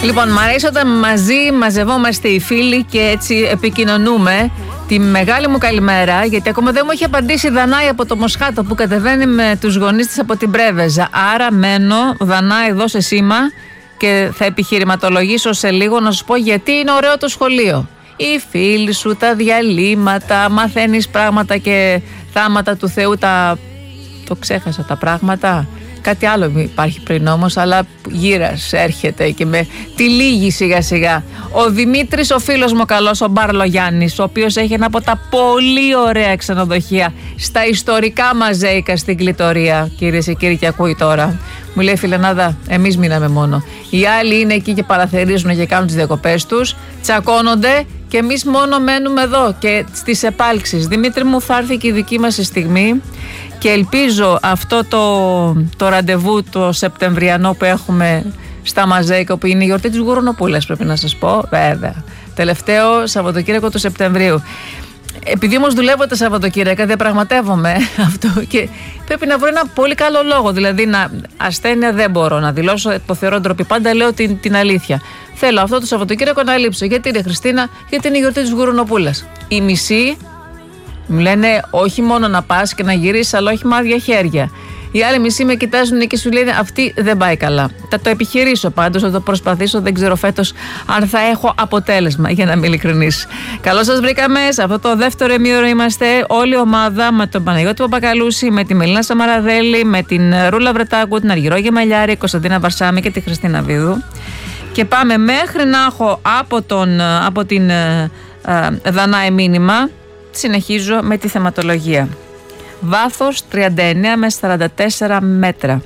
Λοιπόν, μ' αρέσει όταν μαζί μαζευόμαστε οι φίλοι και έτσι επικοινωνούμε. Τη μεγάλη μου καλημέρα, γιατί ακόμα δεν μου έχει απαντήσει η Δανάη από το Μοσχάτο που κατεβαίνει με τους γονείς της από την Πρέβεζα. Άρα μένω, Δανάη, δώσε σήμα και θα επιχειρηματολογήσω σε λίγο να σου πω γιατί είναι ωραίο το σχολείο. Οι φίλοι σου, τα διαλύματα, μαθαίνεις πράγματα και θάματα του Θεού, το ξέχασα τα πράγματα. Κάτι άλλο υπάρχει πριν όμως, αλλά γύρας έρχεται και με τυλίγει σιγά σιγά. Ο Δημήτρης, ο φίλος μου καλός, ο Μπαρλογιάννης, ο οποίος έχει ένα από τα πολύ ωραία ξενοδοχεία στα ιστορικά Μαζέικα στην Κλητορία, κυρίες και κύριοι, και ακούει τώρα. Μου λέει, φιλενάδα, εμείς μείναμε μόνο. Οι άλλοι είναι εκεί και παραθερίζουν και κάνουν τις διακοπές τους, τσακώνονται και εμείς μόνο μένουμε εδώ και στις επάλξεις. Δημήτρη μου, θα έρθει και η δική μας στιγμή. Και ελπίζω αυτό το ραντεβού το Σεπτεμβριανό που έχουμε στα Μαζέικα, που είναι η γιορτή της Γουρνοπούλας, πρέπει να σας πω, βέβαια. Τελευταίο Σαββατοκύριακο του Σεπτεμβρίου. Επειδή όμως δουλεύω τα Σαββατοκύριακα, διαπραγματεύομαι αυτό και πρέπει να βρω ένα πολύ καλό λόγο. Δηλαδή, ασθένεια δεν μπορώ να δηλώσω, το θεωρώ ντροπή. Πάντα λέω την αλήθεια. Θέλω αυτό το Σαββατοκύριακο να λείψω. Γιατί είναι Χριστίνα, γιατί είναι η γιορτή της Γουρνοπούλας. Η μισή μου λένε όχι μόνο να πας και να γυρίσεις, αλλά όχι με άδεια χέρια. Οι άλλοι μισοί με κοιτάζουν και σου λένε αυτή δεν πάει καλά. Θα το επιχειρήσω πάντως, θα το προσπαθήσω. Δεν ξέρω φέτος αν θα έχω αποτέλεσμα, για να είμαι ειλικρινής. Καλώς σας βρήκαμε. Σε αυτό το δεύτερο ημίωρο είμαστε όλη η ομάδα με τον Παναγιώτη Παπακαλούση, με τη Μελίνα Σαμαραδέλη, με την Ρούλα Βρετάκου, την Αργυρό Γεμελιάρη, Κωνσταντίνα Βαρσάμη και τη Χριστίνα Βίδου. Και πάμε μέχρι να έχω από την Δανάη μήνυμα. Συνεχίζω με τη θεματολογία. Βάθος 39 με 44 μέτρα.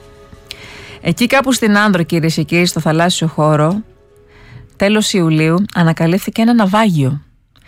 Εκεί κάπου στην Άνδρο, κυρίες και κύριοι, στο θαλάσσιο χώρο, τέλος Ιουλίου, ανακαλύφθηκε ένα ναυάγιο.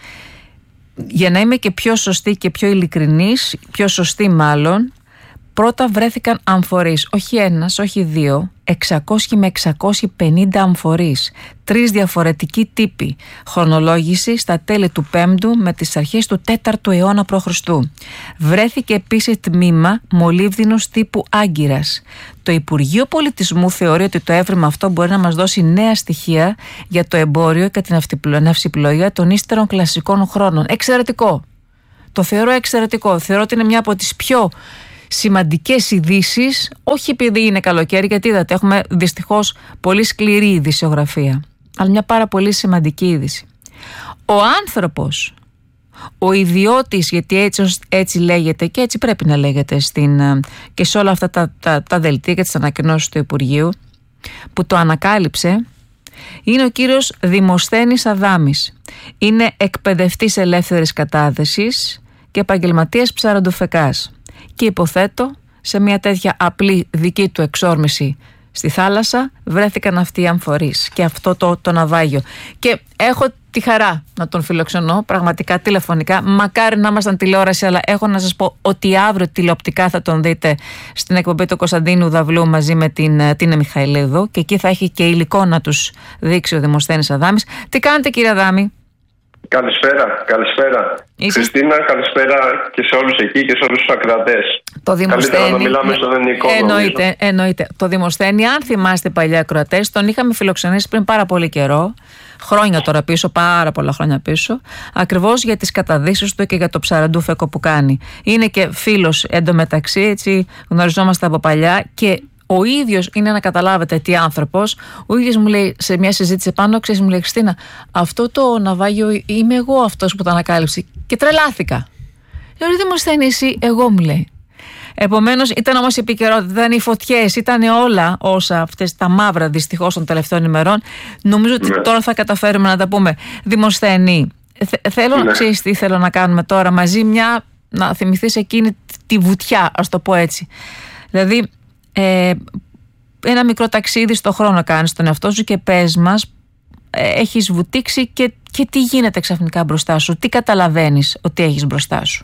Για να είμαι και πιο σωστή και πιο ειλικρινής, πιο σωστή μάλλον, πρώτα βρέθηκαν αμφορείς, όχι ένας, όχι δύο, 600 με 650 αμφορείς, 3 διαφορετικοί τύποι, χρονολόγηση στα τέλη του 5ου με τις αρχές του 4ου αιώνα π.Χ. Βρέθηκε επίσης τμήμα μολύβδινος τύπου Άγκυρας. Το Υπουργείο Πολιτισμού θεωρεί ότι το έβριμα αυτό μπορεί να μας δώσει νέα στοιχεία για το εμπόριο και την ναυσιπλοεία των ύστερων κλασικών χρόνων. Εξαιρετικό. Το θεωρώ εξαιρετικό. Θεωρώ ότι είναι μια από τις πιο σημαντικές ειδήσεις, όχι επειδή είναι καλοκαίρι, γιατί είδατε, έχουμε δυστυχώς πολύ σκληρή ειδησιογραφία, αλλά μια πάρα πολύ σημαντική είδηση. Ο άνθρωπος, ο ιδιώτης, γιατί έτσι λέγεται και έτσι πρέπει να λέγεται και σε όλα αυτά τα δελτία και τις ανακοινώσεις του Υπουργείου, που το ανακάλυψε, είναι ο κύριος Δημοσθένης Αδάμης. Είναι εκπαιδευτής ελεύθερης κατάδεσης και επαγγελματίας ψαραντοφεκάς. Και υποθέτω σε μια τέτοια απλή δική του εξόρμηση στη θάλασσα βρέθηκαν αυτοί οι αμφορείς και αυτό το ναυάγιο. Και έχω τη χαρά να τον φιλοξενώ πραγματικά τηλεφωνικά. Μακάρι να ήμασταν τηλεόραση, αλλά έχω να σας πω ότι αύριο τηλεοπτικά θα τον δείτε στην εκπομπή του Κωνσταντίνου Δαυλού μαζί με την Μιχαηλίδου, και εκεί θα έχει και υλικό να τους δείξει ο Δημοσθένης Αδάμης. Τι κάνετε, κύριε Αδάμη? Καλησπέρα. Χριστίνα, καλησπέρα και σε όλους εκεί και σε όλους τους ακροατές. Το Δημοσθένη. Καλύτερα να μιλάμε στον ελληνικό. Εννοείται. Το Δημοσθένη, αν θυμάστε παλιά ακροατές, τον είχαμε φιλοξενήσει πριν πάρα πολύ καιρό, χρόνια τώρα πίσω, πάρα πολλά χρόνια πίσω, ακριβώς για τις καταδύσεις του και για το ψαραντούφεκο που κάνει. Είναι και φίλος εντωμεταξύ, έτσι γνωριζόμαστε από παλιά, και ο ίδιος είναι, να καταλάβετε τι άνθρωπος. Ο ίδιος μου λέει σε μια συζήτηση πάνω, ξέρεις, μου λέει, Χριστίνα, αυτό το ναυάγιο είμαι εγώ αυτός που το ανακάλυψε. Και τρελάθηκα. Λέω, Δημοσθένη, εσύ? Εγώ, μου λέει. Επομένως, ήταν όμως η επικαιρότητα, ήταν οι φωτιές, ήταν όλα όσα αυτές τα μαύρα δυστυχώς των τελευταίων ημερών. Νομίζω ότι τώρα θα καταφέρουμε να τα πούμε. Δημοσθένη, θέλω να ξέρεις τι θέλω να κάνουμε τώρα μαζί, να θυμηθείς εκείνη τη βουτιά, ας το πω έτσι. Δηλαδή, ένα μικρό ταξίδι στο χρόνο κάνεις στον εαυτό σου και πες μας, έχεις βουτήξει και τι γίνεται ξαφνικά μπροστά σου, τι καταλαβαίνεις ότι έχεις μπροστά σου?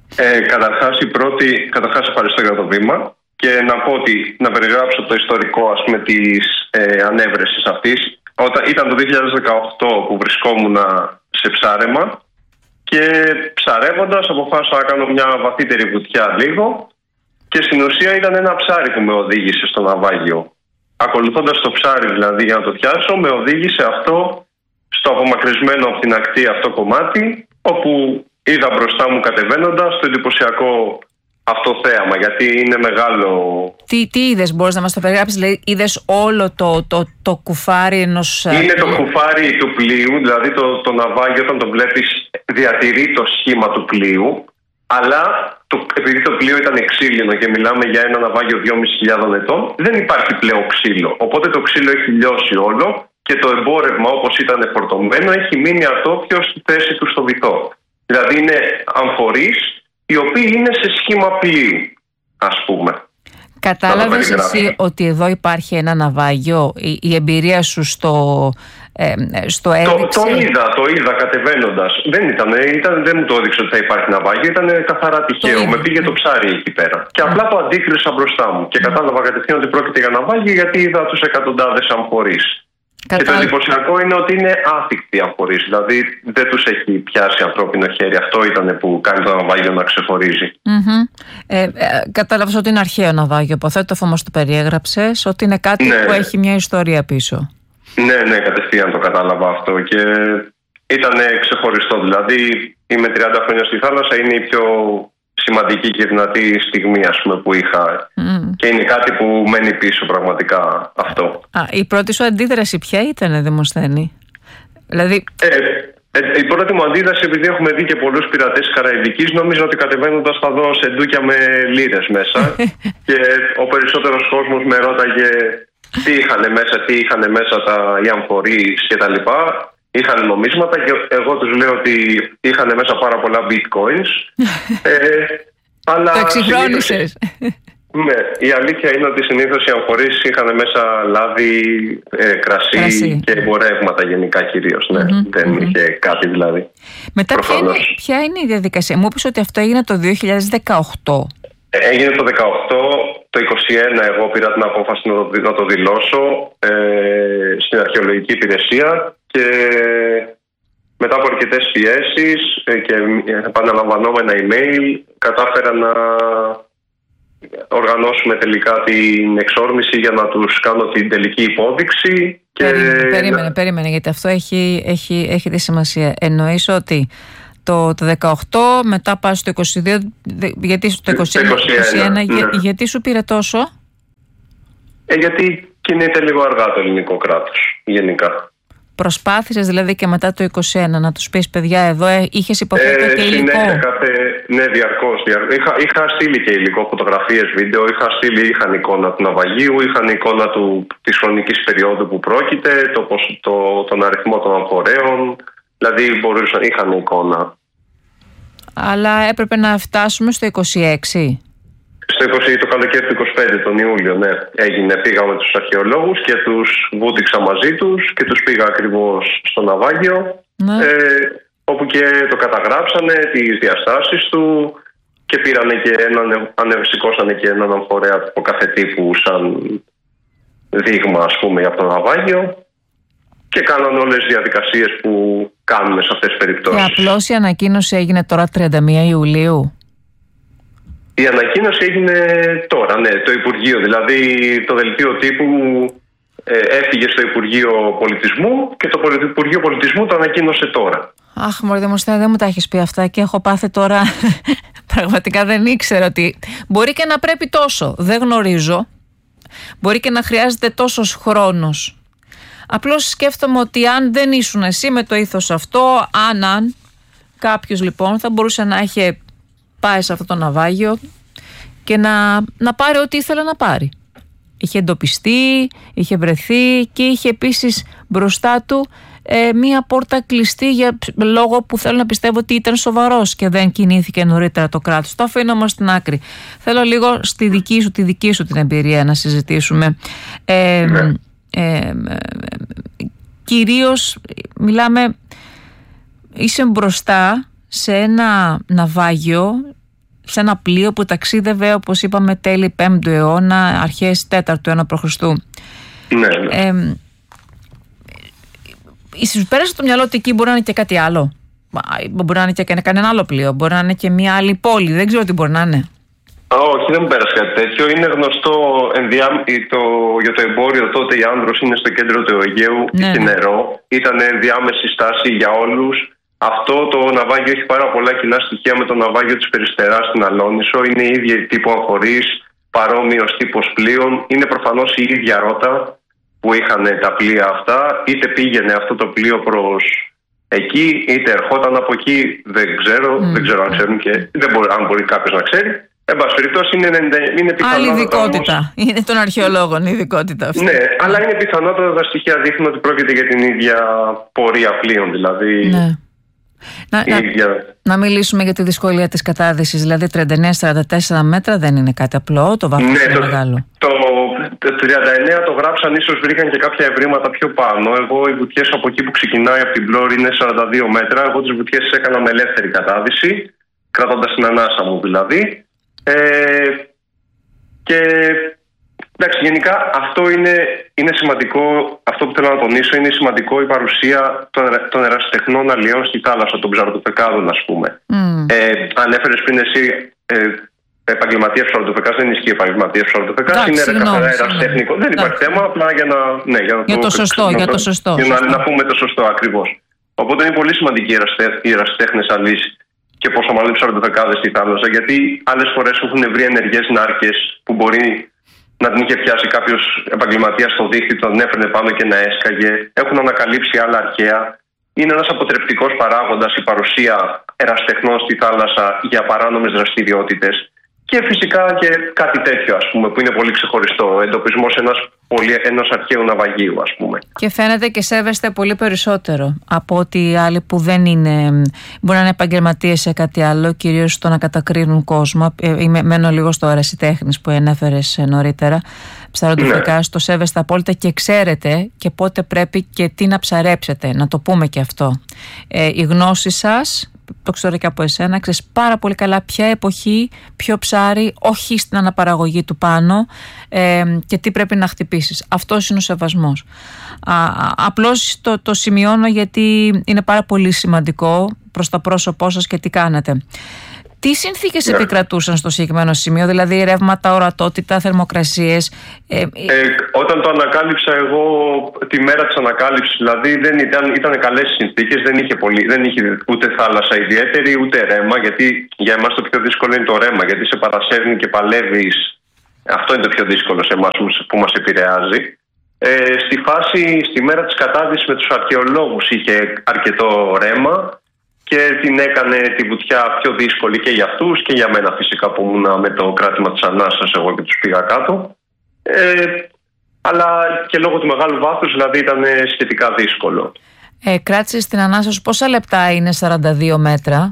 Καταρχάς ευχαριστώ για το βήμα και να πω ότι να περιγράψω το ιστορικό, ας πούμε, της ανέβρεσης αυτής. Ήταν το 2018 που βρισκόμουν σε ψάρεμα και ψαρεύοντας αποφάσισα να κάνω μια βαθύτερη βουτιά λίγο. Και στην ουσία ήταν ένα ψάρι που με οδήγησε στο ναυάγιο. ακολουθώντας το ψάρι δηλαδή για να το πιάσω, με οδήγησε αυτό στο απομακρυσμένο από την ακτή αυτό κομμάτι, όπου είδα μπροστά μου κατεβαίνοντας το εντυπωσιακό αυτό θέαμα, γιατί είναι μεγάλο. Τι είδες, μπορείς να μας το περιγράψεις? Δηλαδή, είδες όλο το κουφάρι ενός... Είναι το κουφάρι του πλοίου, δηλαδή το ναυάγιο όταν το βλέπεις διατηρεί το σχήμα του πλοίου, αλλά επειδή το πλοίο ήταν ξύλινο και μιλάμε για ένα ναυάγιο 2.500 ετών, δεν υπάρχει πλέον ξύλο. Οπότε το ξύλο έχει λιώσει όλο και το εμπόρευμα, όπως ήταν φορτωμένο, έχει μείνει ατόφιο στη θέση του στο βυθό. Δηλαδή είναι αμφορείς οι οποίοι είναι σε σχήμα πλοίου, ας πούμε. Κατάλαβες εσύ ότι εδώ υπάρχει ένα ναυάγιο? Η εμπειρία σου στο έδειξε? Το είδα κατεβαίνοντας. Δεν μου το έδειξε ότι θα υπάρχει ναυάγιο, ήταν καθαρά τυχαίο. Με πήγε το ψάρι εκεί πέρα. Και απλά το αντίκρισα μπροστά μου. Και κατάλαβα κατευθείαν ότι πρόκειται για ναυάγιο, γιατί είδα τους εκατοντάδες αμφορείς. Και το εντυπωσιακό είναι ότι είναι άθικτοι αμφορείς. Δηλαδή δεν τους έχει πιάσει ανθρώπινο χέρι. Αυτό ήταν που κάνει το ναυάγιο να ξεχωρίζει. Κατάλαβες ότι είναι αρχαίο ναυάγιο. Υποθέτω, όμως το περιέγραψες, ότι είναι κάτι που έχει μια ιστορία πίσω. Ναι, κατευθείαν το κατάλαβα αυτό. Και ήταν ξεχωριστό. Δηλαδή είμαι 30 χρόνια στη θάλασσα, είναι η πιο σημαντική και δυνατή στιγμή, ας πούμε, που είχα. Και είναι κάτι που μένει πίσω πραγματικά αυτό. Η πρώτη σου αντίδραση ποια ήταν, Δημοσθένη? Δηλαδή... η πρώτη μου αντίδραση, επειδή έχουμε δει και πολλούς πειρατές της Καραϊβικής, νόμιζα ότι κατεβαίνοντας θα δω σεντούκια με λίρες μέσα. Και ο περισσότερος κόσμος με ρώταγε τι είχαν μέσα οι αμφορείς και τα λοιπά. Είχαν νομίσματα και εγώ τους λέω ότι είχαν μέσα πάρα πολλά bitcoins. Αλλά το εξυγχρόνισες. Ναι, η αλήθεια είναι ότι συνήθως οι αμφορείς είχαν μέσα λάδι, κρασί και εμπορεύματα γενικά κυρίως. Ναι, δεν είχε κάτι δηλαδή. Μετά ποια είναι η διαδικασία? Μου είπες ότι αυτό έγινε το 2018. Έγινε το 2018, το 2021 εγώ πήρα την απόφαση να το δηλώσω στην αρχαιολογική υπηρεσία και μετά από αρκετές πιέσεις και επαναλαμβανόμενα email κατάφερα να οργανώσουμε τελικά την εξόρμηση για να τους κάνω την τελική υπόδειξη. Περίμενε, γιατί αυτό έχει τη σημασία. Εννοείς ότι το 18 μετά πας στο 22, γιατί στο 21, γιατί σου πήρε τόσο? Γιατί κινείται λίγο αργά το ελληνικό κράτος γενικά. Προσπάθησες δηλαδή και μετά το 21 να τους πεις, παιδιά, εδώ είχες υποθέτω και υλικό? Ναι, διαρκώς. Είχα στείλει και υλικό, φωτογραφίες, βίντεο, είχαν εικόνα του ναυαγίου, είχαν εικόνα της χρονικής περίοδου που πρόκειται, τον αριθμό των αμφορέων, δηλαδή είχαν εικόνα. Αλλά έπρεπε να φτάσουμε στο 26. Το καλοκαίρι του 25, τον Ιούλιο, ναι, πήγα με τους αρχαιολόγους και τους βούτυξα μαζί τους και τους πήγα ακριβώς στο ναυάγιο, όπου και το καταγράψανε, τις διαστάσεις του και πήρανε και σηκώσανε και έναν αμφορέα από κάθε τύπου σαν δείγμα, ας πούμε, για το ναυάγιο και κάνανε όλες τις διαδικασίες που κάνουμε σε αυτές τις περιπτώσεις. Και απλώς η ανακοίνωση έγινε τώρα 31 Ιουλίου. Η ανακοίνωση έγινε τώρα, ναι, το Υπουργείο, δηλαδή το δελτίο τύπου έφυγε στο Υπουργείο Πολιτισμού και το Υπουργείο Πολιτισμού το ανακοίνωσε τώρα. Αχ, μωρέ Δημοσθένη, δεν μου τα έχεις πει αυτά και έχω πάθει τώρα. Πραγματικά δεν ήξερα ότι μπορεί και να πρέπει τόσο, δεν γνωρίζω. Μπορεί και να χρειάζεται τόσος χρόνος. Απλώς σκέφτομαι ότι αν δεν ήσουν εσύ με το ήθος αυτό, αν κάποιος λοιπόν θα μπορούσε να έχει πάει σε αυτό το ναυάγιο και να πάρει ό,τι ήθελε να πάρει. Είχε εντοπιστεί, είχε βρεθεί και είχε επίσης μπροστά του μία πόρτα κλειστή για λόγο που θέλω να πιστεύω ότι ήταν σοβαρός και δεν κινήθηκε νωρίτερα το κράτος. Το αφήνω όμως στην άκρη. Θέλω λίγο τη δική σου την εμπειρία να συζητήσουμε. Κυρίως μιλάμε, είσαι μπροστά σε ένα ναυάγιο, σε ένα πλοίο που ταξίδευε, όπως είπαμε, τέλη 5ου αιώνα, αρχές 4ου αιώνα π.Χ. Ναι. Σου πέρασε το μυαλό ότι εκεί μπορεί να είναι και κάτι άλλο? Μπορεί να είναι και κανένα άλλο πλοίο, μπορεί να είναι και μια άλλη πόλη, δεν ξέρω τι μπορεί να είναι. Όχι, δεν μου πέρασε κάτι τέτοιο. Είναι γνωστό για το εμπόριο τότε η Άνδρος είναι στο κέντρο του Αιγαίου, είχε νερό. Ήταν ενδιάμεση στάση για όλους. Αυτό το ναυάγιο έχει πάρα πολλά κοινά στοιχεία με το ναυάγιο της Περιστεράς στην Αλόνησο. Είναι η ίδια τύπο αγχωρής, παρόμοιος τύπος πλοίων. Είναι προφανώς η ίδια ρότα που είχαν τα πλοία αυτά. Είτε πήγαινε αυτό το πλοίο προς εκεί, είτε ερχόταν από εκεί. Δεν ξέρω αν ξέρουν και αν μπορεί κάποιος να ξέρει. Εν πάση περιπτώσει είναι πιθανότατα. Άλλη ειδικότητα. Είναι των αρχαιολόγων η ειδικότητα αυτή. Ναι, αλλά είναι πιθανότατα τα στοιχεία δείχνουν ότι πρόκειται για την ίδια πορεία πλοίων. Δηλαδή. Ναι. Να μιλήσουμε για τη δυσκολία της κατάδυσης. Δηλαδή 39-44 μέτρα δεν είναι κάτι απλό. Το βάθος είναι μεγάλο. Το 39 το γράψαν, ίσως βρήκαν και κάποια ευρήματα πιο πάνω. Εγώ οι βουτιές από εκεί που ξεκινάει από την Πλώρη είναι 42 μέτρα. Εγώ τις βουτιές έκανα με ελεύθερη κατάδυση, κρατώντας την ανάσα μου δηλαδή. Και εντάξει, γενικά αυτό είναι σημαντικό. Αυτό που θέλω να τονίσω είναι σημαντικό η παρουσία των ερασιτεχνών αλλιών στη θάλασσα, των ψαροτοφεκάδων, ας πούμε. Ανέφερες πριν εσύ επαγγελματίας ψαροτοφεκάς, δεν ισχύει επαγγελματίας ψαροτοφεκάς. Είναι καθαρά ερασιτεχνικό. Δεν υπάρχει θέμα, απλά για να πούμε το σωστό ακριβώς. Οπότε είναι πολύ σημαντικοί οι ερασιτέχνες αλλοίς και πόσο μάλλον οι ψαροτοφεκάδες στη θάλασσα, γιατί άλλες φορές έχουν βρει ενεργές νάρκες που μπορεί να την είχε πιάσει κάποιος επαγγελματίας στο δίχτυ, τον έφερνε πάνω και να έσκαγε. Έχουν ανακαλύψει άλλα αρχαία. Είναι ένας αποτρεπτικός παράγοντας η παρουσία ερασιτεχνών στη θάλασσα για παράνομες δραστηριότητες. Και φυσικά και κάτι τέτοιο, ας πούμε, που είναι πολύ ξεχωριστό. Ο εντοπισμός ενός αρχαίου ναυαγίου, ας πούμε. Και φαίνεται και σέβεστε πολύ περισσότερο από ότι άλλοι που δεν είναι, μπορεί να είναι επαγγελματίες σε κάτι άλλο, κυρίως στο να κατακρίνουν κόσμο. Μένω λίγο στο ερασιτέχνης που ανέφερες νωρίτερα. Ψαροντοφεκάς, το σέβεστε απόλυτα και ξέρετε και πότε πρέπει και τι να ψαρέψετε. Να το πούμε και αυτό. Η γνώση σας, το ξέρω και από εσένα, ξέρεις πάρα πολύ καλά ποια εποχή, ποιο ψάρι, όχι στην αναπαραγωγή του πάνω και τι πρέπει να χτυπήσεις. Αυτός είναι ο σεβασμός. Απλώς το σημειώνω γιατί είναι πάρα πολύ σημαντικό προς το πρόσωπό σας και τι κάνετε. Τι συνθήκες επικρατούσαν στο συγκεκριμένο σημείο, δηλαδή ρεύματα, ορατότητα, θερμοκρασίες? Όταν το ανακάλυψα εγώ τη μέρα της ανακάλυψης, δηλαδή ήταν καλές συνθήκες, δεν είχε ούτε θάλασσα ιδιαίτερη ούτε ρέμα, γιατί για εμάς το πιο δύσκολο είναι το ρέμα, γιατί σε παρασέρνει και παλεύεις. Αυτό είναι το πιο δύσκολο σε εμάς που μας επηρεάζει. Στη μέρα της κατάδυσης με τους αρχαιολόγους είχε αρκετό ρέμα και την έκανε τη βουτιά πιο δύσκολη και για αυτούς και για μένα φυσικά που ήμουν με το κράτημα της ανάσας εγώ και τους πήγα κάτω. Αλλά και λόγω του μεγάλου βάθους δηλαδή ήταν σχετικά δύσκολο. Κράτησες την ανάσα σου πόσα λεπτά είναι 42 μέτρα?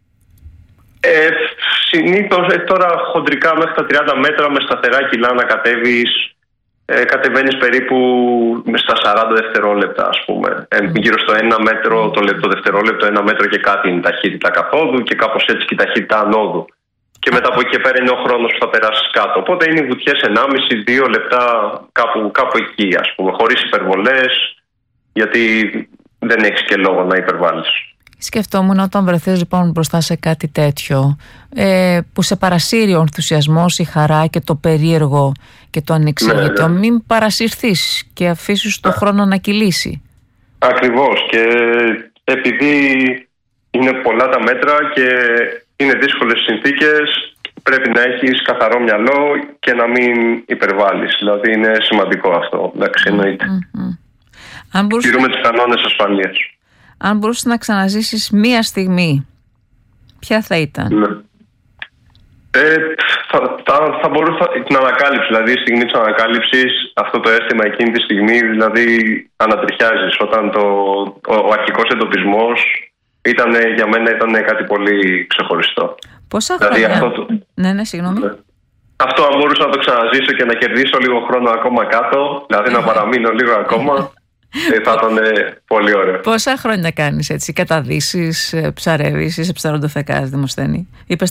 Συνήθως τώρα χοντρικά μέχρι τα 30 μέτρα με σταθερά κιλά να κατέβεις. Κατεβαίνεις περίπου στα 40 δευτερόλεπτα, ας πούμε. Γύρω στο 1 μέτρο το δευτερόλεπτο, 1 μέτρο και κάτι είναι η ταχύτητα καθόδου και κάπως έτσι και η ταχύτητα ανόδου. Και μετά από εκεί και πέρα είναι ο χρόνος που θα περάσεις κάτω. Οπότε είναι οι βουτιές 1,5-2 λεπτά, κάπου εκεί, ας πούμε, χωρίς υπερβολές, γιατί δεν έχεις και λόγο να υπερβάλλεις. Σκεφτόμουν όταν βρεθείς λοιπόν μπροστά σε κάτι τέτοιο που σε παρασύρει ο ενθουσιασμός, η χαρά και το περίεργο και το ανεξήγητο, μην παρασυρθείς και αφήσεις το χρόνο να κυλήσει. Ακριβώς, και επειδή είναι πολλά τα μέτρα και είναι δύσκολες συνθήκες, πρέπει να έχεις καθαρό μυαλό και να μην υπερβάλλεις. Δηλαδή είναι σημαντικό αυτό, εντάξει, εννοείται. Τηρούμε τις κανόνες ασφαλείας. Αν μπορούσες να ξαναζήσεις μία στιγμή, ποια θα ήταν? Ναι. Θα μπορούσα την ανακάλυψη, δηλαδή η στιγμή της ανακάλυψης, αυτό το αίσθημα εκείνη τη στιγμή, δηλαδή ανατριχιάζεις. Όταν ο αρχικός εντοπισμός για μένα ήταν κάτι πολύ ξεχωριστό. Πόσα χρόνια? Ναι, συγγνώμη. Ναι. Αυτό αν μπορούσα να το ξαναζήσω και να κερδίσω λίγο χρόνο ακόμα κάτω, δηλαδή να παραμείνω λίγο ακόμα, θα ήταν πολύ ωραίο. Πόσα χρόνια κάνεις έτσι, καταδύσεις, ψαρεύεις, είσαι ψαροντοφεκάς, Δημοσθένη?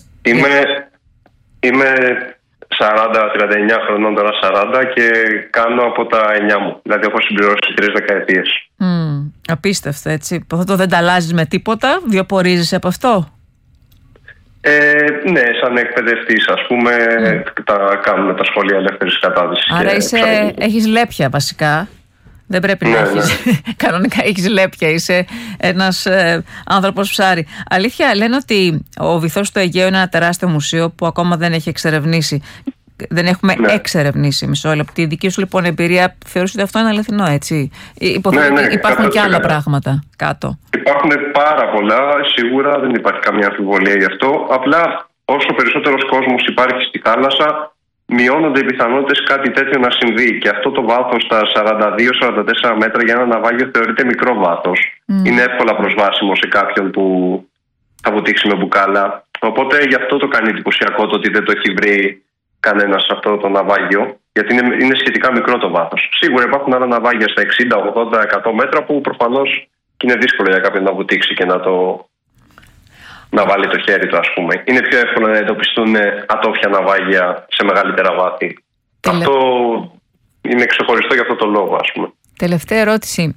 Είμαι 39 χρονών τώρα, 40, και κάνω από τα 9 μου. Δηλαδή έχω συμπληρώσει 3 δεκαετίες. Απίστευτο, έτσι. Αυτό δεν τα αλλάζεις με τίποτα? Βιοπορίζεσαι από αυτό? Ναι, σαν εκπαιδευτής, ας πούμε, κάνουμε τα σχολεία ελεύθερης κατάδυσης. Άρα έχεις λέπια βασικά. Δεν πρέπει να έχεις. Κανονικά έχεις λέπια. Είσαι ένας άνθρωπος ψάρι. Αλήθεια, λένε ότι ο βυθός του Αιγαίου είναι ένα τεράστιο μουσείο που ακόμα δεν έχει εξερευνήσει. Δεν έχουμε εξερευνήσει. Μισό λεπτό. Η δική σου λοιπόν εμπειρία θεωρείς ότι αυτό είναι αληθινό, έτσι? Υπάρχουν και άλλα πράγματα κάτω. Υπάρχουν πάρα πολλά. Σίγουρα δεν υπάρχει καμία αμφιβολία γι' αυτό. Απλά όσο περισσότερος κόσμος υπάρχει στη θάλασσα, μειώνονται οι πιθανότητες κάτι τέτοιο να συμβεί. Και αυτό το βάθος, τα 42-44 μέτρα για ένα ναυάγιο, θεωρείται μικρό βάθος. Είναι εύκολα προσβάσιμο σε κάποιον που θα βουτήξει με μπουκάλα. Οπότε γι' αυτό το κάνει εντυπωσιακό το ότι δεν το έχει βρει κανένας σε αυτό το ναυάγιο. Γιατί είναι σχετικά μικρό το βάθος. Σίγουρα υπάρχουν άλλα ναυάγια στα 60, 80, 100 μέτρα που προφανώς είναι δύσκολο για κάποιον να βουτήξει και να βάλει το χέρι του, ας πούμε. Είναι πιο εύκολο να εντοπιστούν ατόφια ναυάγια σε μεγαλύτερα βάθη. Αυτό είναι ξεχωριστό για αυτό το λόγο, ας πούμε. Τελευταία ερώτηση.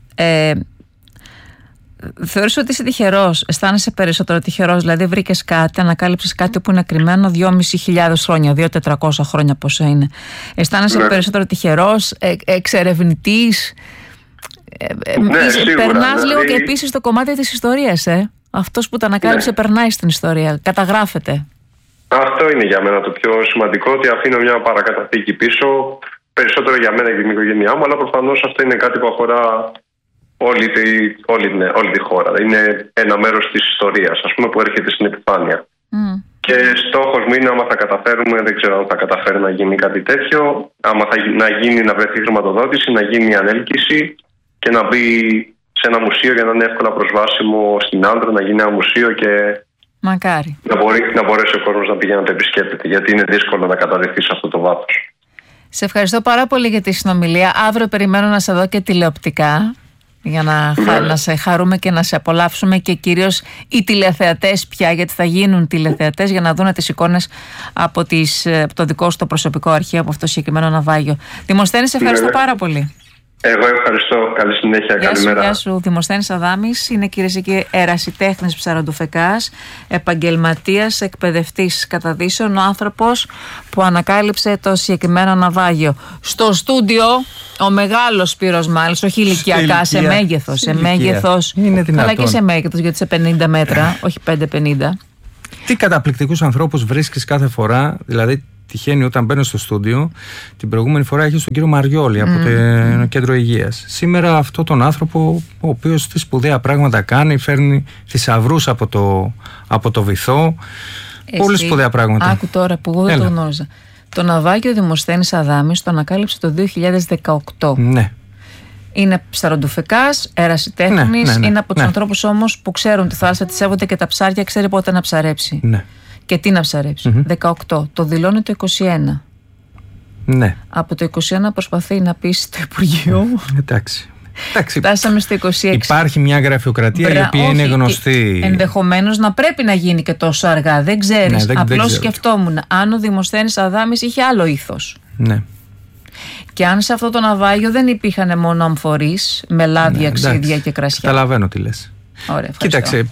Θεωρείς ότι είσαι τυχερός? Αισθάνεσαι περισσότερο τυχερός? Δηλαδή βρήκες κάτι, ανακάλυψες κάτι που είναι κρυμμένο 2.500 χρόνια, 2.400 χρόνια πόσο είναι. Αισθάνεσαι περισσότερο τυχερός, εξερευνητής? Περνάς λίγο και επίσης το κομμάτι της ιστορίας, Αυτός που τα ανακάλυψε περνάει στην ιστορία, καταγράφεται. Αυτό είναι για μένα το πιο σημαντικό, ότι αφήνω μια παρακαταθήκη πίσω, περισσότερο για μένα και την οικογένειά μου, αλλά προφανώς αυτό είναι κάτι που αφορά όλη τη χώρα. Είναι ένα μέρος της ιστορίας, ας πούμε, που έρχεται στην επιφάνεια. Και στόχος μου είναι, άμα θα καταφέρουμε, δεν ξέρω αν θα καταφέρει να γίνει κάτι τέτοιο, άμα να βρεθεί χρηματοδότηση, να γίνει η ανέλκυση και να μπει σε ένα μουσείο για να είναι εύκολα προσβάσιμο στην Άνδρο, να γίνει ένα μουσείο και μακάρι να μπορέσει ο κόσμος να πηγαίνει να το επισκέπτεται, γιατί είναι δύσκολο να καταδεχθεί σε αυτό το βάθος. Σε ευχαριστώ πάρα πολύ για τη συνομιλία. Αύριο περιμένω να σε δω και τηλεοπτικά για να σε χαρούμε και να σε απολαύσουμε, και κυρίως οι τηλεθεατές πια, γιατί θα γίνουν τηλεθεατές για να δουν τις εικόνες από το δικό σου το προσωπικό αρχείο, από αυτό το συγκεκριμένο ναυάγιο. Δημοσθένη, σε ευχαριστώ πάρα πολύ. Εγώ ευχαριστώ. Καλή συνέχεια. Καλημέρα. Γεια σου. Δημοσθένης Αδάμης είναι, κυρίες και κύριοι, ερασιτέχνης ψαροντουφεκάς, επαγγελματίας, εκπαιδευτής καταδύσεων, ο άνθρωπος που ανακάλυψε το συγκεκριμένο ναυάγιο. Στο στούντιο ο μεγάλος Σπύρος, μάλιστα, όχι ηλικιακά, σε μέγεθος. Είναι δυνατόν. Αλλά και σε μέγεθος, γιατί σε 50 μέτρα, όχι 5-50. Τι καταπληκτικούς ανθρώπους βρίσκεις κάθε φορά, δηλαδή. Τυχαίνει όταν μπαίνω στο στούντιο. Την προηγούμενη φορά είχε τον κύριο Μαριόλη από το Κέντρο Υγείας. Σήμερα αυτό τον άνθρωπο, ο οποίος τι σπουδαία πράγματα κάνει, φέρνει θησαυρούς από το βυθό. Πολύ σπουδαία πράγματα. Άκου τώρα που εγώ δεν το γνώριζα. Το ναυάγιο Δημοσθένης Αδάμης το ανακάλυψε το 2018. Ναι. Είναι ψαροντουφεκάς, ερασιτέχνης. Είναι από τους ανθρώπους όμως που ξέρουν τη θάλασσα, τη σέβονται και τα ψάρια, ξέρει πότε να ψαρέψει. Ναι. Και τι να ψαρέψει. 18. Το δηλώνει το 21. Ναι. Από το 21 προσπαθεί να πείσει το Υπουργείο. Εντάξει. Φτάσαμε στο 26. Υπάρχει μια γραφειοκρατία η οποία είναι γνωστή. Ενδεχομένως να πρέπει να γίνει και τόσο αργά. Δεν ξέρεις. Απλώς σκεφτόμουν αν ο Δημοσθένης Αδάμης είχε άλλο ήθος. Ναι. Και αν σε αυτό το ναυάγιο δεν υπήρχαν μόνο αμφορείς με λάδια, ξύδια και κρασιά. Καταλαβαίνω τι λες. Ωραία, κοίταξε,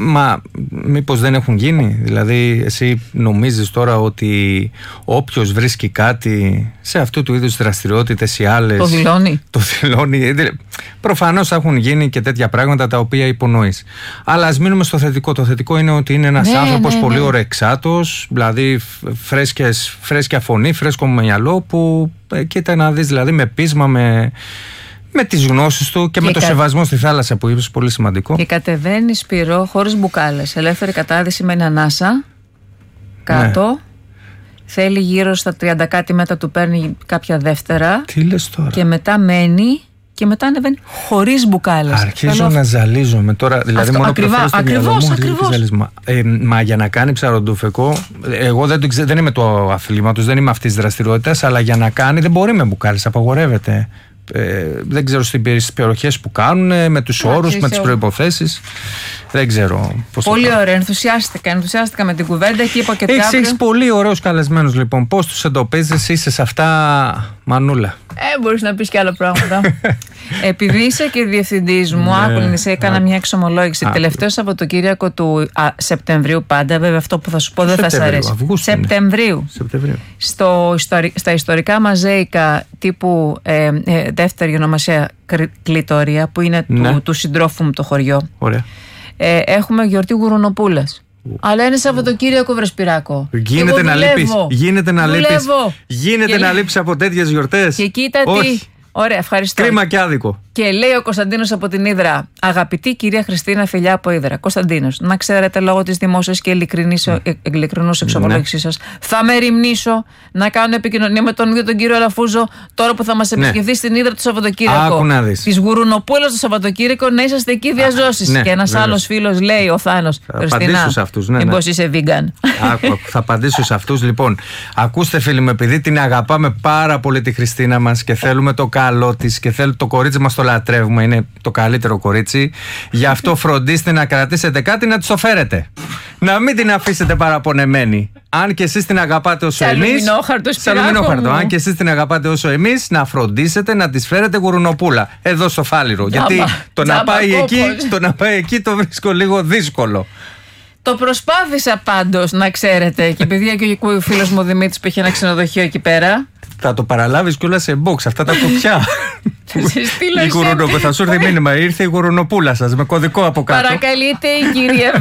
μήπως δεν έχουν γίνει? Δηλαδή εσύ νομίζεις τώρα ότι όποιος βρίσκει κάτι σε αυτού του είδους δραστηριότητες ή άλλες το δηλώνει. Προφανώς έχουν γίνει και τέτοια πράγματα τα οποία υπονοείς. Αλλά ας μείνουμε στο θετικό. Το θετικό είναι ότι είναι ένας άνθρωπος πολύ ωρεξάτος, δηλαδή φρέσκια φωνή, φρέσκο μυαλό, που κοίτα να δεις, δηλαδή με πείσμα, με τις γνώσεις του και με το σεβασμό στη θάλασσα που είπες, πολύ σημαντικό. Και κατεβαίνει, Σπύρο, χωρίς μπουκάλες. Ελεύθερη κατάδυση με ανάσα κάτω. Ναι. Θέλει γύρω στα 30 κάτι μέτρα, του παίρνει κάποια δεύτερα. Τι λες τώρα? Και μετά μένει και μετά ανεβαίνει χωρίς μπουκάλες. Αρχίζω να ζαλίζομαι τώρα. Δηλαδή μόνο ακριβώς. Μα για να κάνει ψαροντούφεκο, εγώ δεν είμαι του αθλήματος, δεν είμαι αυτής της δραστηριότητας, αλλά για να κάνει δεν μπορεί με μπουκάλες, απαγορεύεται. Δεν ξέρω στις περιοχές που κάνουν, με τους όρους, με τις προϋποθέσεις. Δεν ξέρω πώς. Πολύ ωραία, ενθουσιάστηκα με την κουβέντα και είπα και κάτι. Έχεις πολύ ωραίους καλεσμένους λοιπόν. Πώς τους εντοπίζεις, είσαι σε αυτά, Μανούλα? Μπορείς να πεις και άλλα πράγματα. Επειδή είσαι και διευθυντής μου, άκουνε, έκανα μια εξομολόγηση. Τελευταίο Σαββατοκύριακο του Σεπτεμβρίου πάντα, βέβαια αυτό που θα σου πω δεν θα σ' αρέσει. Σεπτεμβρίου. Στα ιστορικά μαζέικα τύπου δεύτερη ονομασία Κλητόρια, που είναι του συντρόφου μου το χωριό. Ωραία. Έχουμε γιορτή Γουρουνοπούλας. Αλλά είναι Σαββατοκύριακο, βρε Σπυράκο. Γίνεται να λείπεις. Γίνεται να λείπεις από τέτοιες γιορτές. Και κοίτα τι. Ωραία, ευχαριστώ. Κρίμα και άδικο. Και λέει ο Κωνσταντίνος από την Ύδρα: αγαπητή κυρία Χριστίνα, φιλιά από Ύδρα. Κωνσταντίνος, να ξέρετε, λόγω της δημόσιας και ειλικρινούς εξομολόγησής σας, θα με ρημνήσω να κάνω επικοινωνία με τον ίδιο τον κύριο Αλαφούζο τώρα που θα μας επισκεφθεί στην Ύδρα το Σαββατοκύριακο. Της Γουρουνοπούλας το Σαββατοκύριακο, να είσαστε εκεί διαζώσεις. Και ένας άλλος φίλος λέει, ο Θάνος: Χριστίνα, μήπως είσαι vegan? Θα απαντήσω σε αυτούς. Λοιπόν, ακούστε φίλοι μου, επειδή την αγαπάμε πάρα πολύ τη Χριστίνα μας και θέλουμε το καλό της και θέλουμε το κορίτσι μας, το λατρεύουμε, είναι το καλύτερο κορίτσι. Γι' αυτό φροντίστε να κρατήσετε κάτι να της το φέρετε. Να μην την αφήσετε παραπονεμένη. Αν και εσείς την αγαπάτε όσο εμείς. Σε αλουμινόχαρτο. Αν και εσείς την αγαπάτε όσο εμείς, να φροντίσετε να της φέρετε γουρουνοπούλα εδώ στο Φάληρο. Γιατί το να πάει εκεί το βρίσκω λίγο δύσκολο. Το προσπάθησα πάντως, να ξέρετε. Και επειδή και ο φίλος μου ο Δημήτρης που έχει ένα ξενοδοχείο εκεί πέρα. Θα το παραλάβεις κιόλας σε box, αυτά τα κουπιά. Θα σου έρθει μήνυμα, ήρθε η γουρουνοπούλα σας με κωδικό από κάτω. Παρακαλείτε η κυρία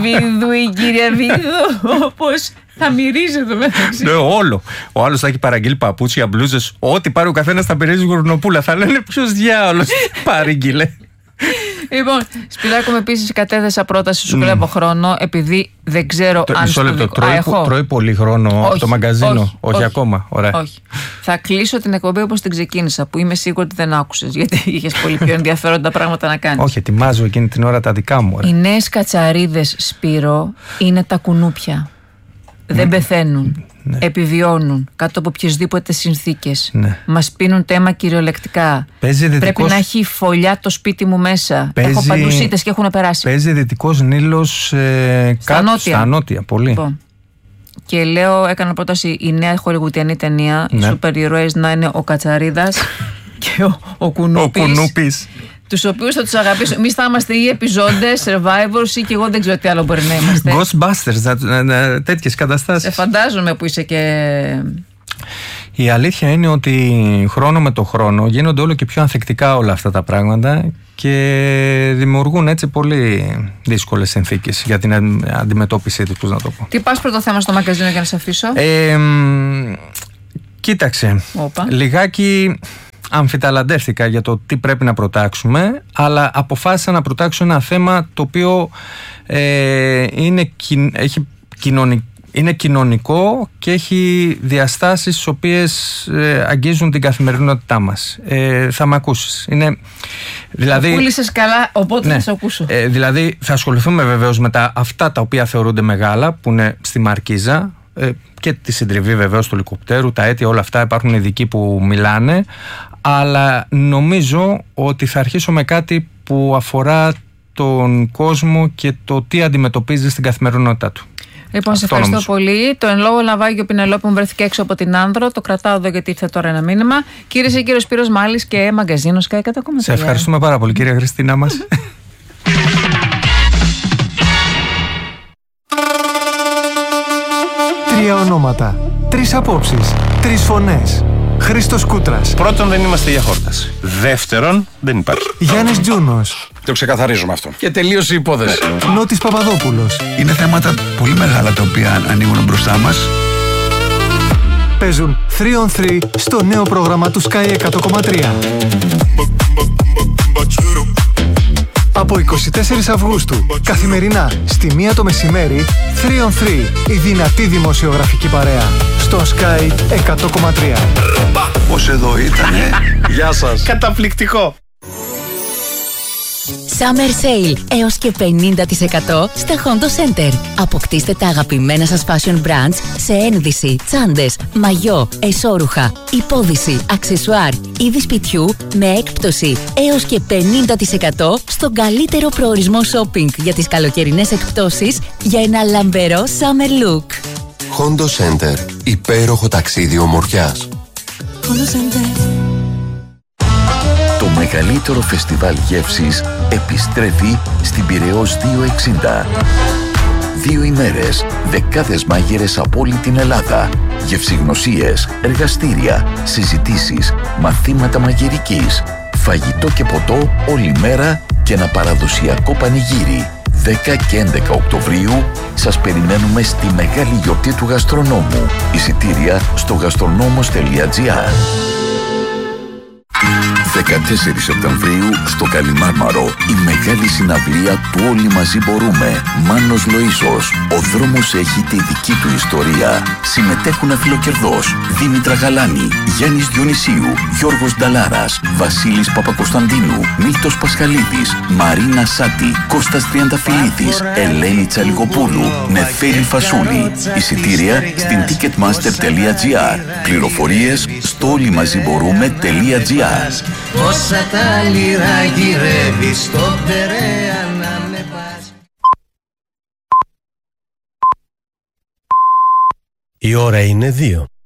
Βίδου, όπως θα μυρίζει εδώ μεταξύ. Ναι, όλο. Ο άλλος θα έχει παραγγείλει παπούτσια, μπλούζες, ό,τι πάρει ο καθένας θα μυρίζει γουρουνοπούλα. Θα λένε ποιος διάολος παρήγγειλε. Λοιπόν, Σπυράκο, με επίσης κατέθεσα πρόταση, σου κλέβω χρόνο, επειδή δεν ξέρω αν. Μισό λεπτό. Τρώει πολύ χρόνο το μαγκαζίνο. Όχι ακόμα. Ωραία. Όχι. Θα κλείσω την εκπομπή όπως την ξεκίνησα, που είμαι σίγουρη ότι δεν άκουσες, γιατί είχες πολύ πιο ενδιαφέροντα πράγματα να κάνεις. Όχι, ετοιμάζω εκείνη την ώρα τα δικά μου. Οι νέες κατσαρίδες, Σπύρο, είναι τα κουνούπια. Δεν πεθαίνουν. Ναι. Επιβιώνουν κάτω από οποιασδήποτε συνθήκες. Ναι. Μας πίνουν τέμα κυριολεκτικά. Πρέπει να έχει φωλιά το σπίτι μου μέσα. Έχω παντουσίτες και έχουν περάσει. Παίζει Δυτικός Νείλος στα νότια. Πολύ. Λοιπόν. Και λέω, έκανα πρόταση η νέα χολιγουτιανή ταινία, οι σούπερ ήρωες να είναι ο Κατσαρίδας και ο Κουνούπης. Τους οποίους θα τους αγαπήσω. Εμείς θα είμαστε ή επιζώντες, survivors ή και εγώ δεν ξέρω τι άλλο μπορεί να είμαστε. Ghostbusters, τέτοιες καταστάσεις. Σε φαντάζομαι που είσαι και. Η αλήθεια είναι ότι χρόνο με το χρόνο γίνονται όλο και πιο ανθεκτικά όλα αυτά τα πράγματα και δημιουργούν έτσι πολύ δύσκολες συνθήκες για την αντιμετώπιση τους, πώς να το πω. Τι πας πρώτο θέμα στο μαγκαζίνο για να σε αφήσω? Κοίταξε, λιγάκι αμφιταλαντεύτηκα για το τι πρέπει να προτάξουμε, αλλά αποφάσισα να προτάξω ένα θέμα το οποίο είναι κοινωνικό και έχει διαστάσεις τις οποίες αγγίζουν την καθημερινότητά μας. Θα με ακούσεις. Δηλαδή, πούλησες καλά, οπότε θα σε ακούσω. Δηλαδή θα ασχοληθούμε βεβαίως με αυτά τα οποία θεωρούνται μεγάλα, που είναι στη Μαρκίζα, και τη συντριβή βεβαίως του ελικοπτέρου, τα αίτια, όλα αυτά, υπάρχουν ειδικοί που μιλάνε, αλλά νομίζω ότι θα αρχίσω με κάτι που αφορά τον κόσμο και το τι αντιμετωπίζει στην καθημερινότητά του. Λοιπόν, σε ευχαριστώ πολύ. Το εν λόγω ναυάγιο Πινελόπη μου βρέθηκε έξω από την Άνδρο. Το κρατάω εδώ γιατί ήρθε τώρα ένα μήνυμα. Κύριε και κύριο Σπύρος Μάλης και μαγκαζίνο Sky 100,3. Σε ευχαριστούμε πάρα πολύ, κυρία Χριστίνα μας. Τρία ονόματα, τρεις απόψεις, τρεις φωνές. Χρήστος Κούτρας. Πρώτον, δεν είμαστε για χόρταση. Δεύτερον, δεν υπάρχει. Γιάννης Τζούνος. Το ξεκαθαρίζουμε αυτό. Και τελείωσε η υπόθεση. Νότης Παπαδόπουλος. Είναι θέματα πολύ μεγάλα τα οποία ανοίγουν μπροστά μας. Παίζουν 3 on 3 στο νέο πρόγραμμα του Sky 100,3. Από 24 Αυγούστου, καθημερινά στη 1 το μεσημέρι, 3 on 3, η δυνατή δημοσιογραφική παρέα, στο Sky 100,3. Πώς εδώ ήτανε. Γεια σας. Καταπληκτικό. Summer Sale έως και 50% στα Hondo Center. Αποκτήστε τα αγαπημένα σας fashion brands σε ένδυση, τσάντες, μαγιό, εσώρουχα, υπόδυση, αξεσουάρ, είδη σπιτιού με έκπτωση έως και 50% στον καλύτερο προορισμό shopping για τις καλοκαιρινές εκπτώσεις για ένα λαμπερό summer look. Hondo Center. Υπέροχο ταξίδι ομορφιάς. Hondo Center. Το μεγαλύτερο φεστιβάλ γεύσης επιστρέφει στην Πειραιώς 260. 2 ημέρες, δεκάδες μάγειρες από όλη την Ελλάδα, γευσηγνωσίες, εργαστήρια, συζητήσεις, μαθήματα μαγειρικής, φαγητό και ποτό όλη μέρα και ένα παραδοσιακό πανηγύρι. 10 και 11 Οκτωβρίου σας περιμένουμε στη μεγάλη γιορτή του γαστρονόμου. Εισιτήρια στο gastronomos.gr. 14 Σεπτεμβρίου στο Καλιμάρμαρο η μεγάλη συναυλία του Όλοι Μαζί Μπορούμε. Μάνος Λοΐσος. Ο δρόμος έχει τη δική του ιστορία. Συμμετέχουν αφιλοκερδός Δήμητρα Γαλάνη, Γιάννης Διονυσίου, Γιώργος Νταλάρας, Βασίλης Παπακοσταντίνου, Μίλτος Πασχαλίδης, Μαρίνα Σάτη, Κώστας Τριανταφυλλίδης, Ελένη Τσαλιγοπούλου, Νεφέλη Φασούλη. Εισιτήρια στην ticketmaster.gr. Πληροφορίες στο olymazimborούμε.gr. Όσα τα λιρά γυρεύει στο Περαία να με πας. Η ώρα είναι 2.